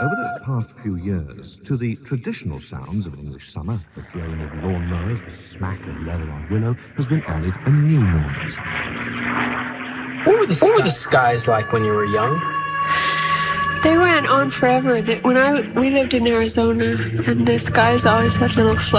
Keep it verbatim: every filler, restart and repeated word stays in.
Over the past few years, to the traditional sounds of English summer, the drone of lawnmowers, the smack of leather on willow, has been added a new noise. What were the, what were the skies like when you were young? They went on forever. When I we lived in Arizona, and the skies always had little floods.